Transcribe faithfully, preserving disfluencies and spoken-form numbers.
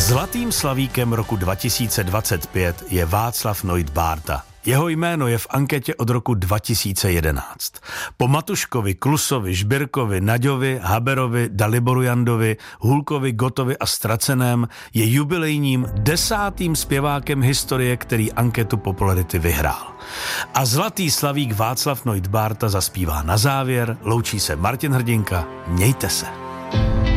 Zlatým slavíkem roku dva tisíce dvacet pět je Václav Noit Bárta. Jeho jméno je v anketě od roku dva tisíce jedenáct. Po Matuškovi, Klusovi, Žbirkovi, Naďovi, Haberovi, Daliboru Jandovi, Hulkovi, Gotovi a Straceném je jubilejním desátým zpěvákem historie, který anketu popularity vyhrál. A zlatý slavík Václav Noit Bárta zaspívá na závěr. Loučí se Martin Hrdinka. Mějte se.